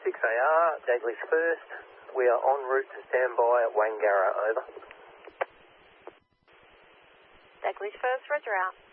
6AR, Dagley's first. We are en route to standby at Wangara, over. Dagley's first, roger out.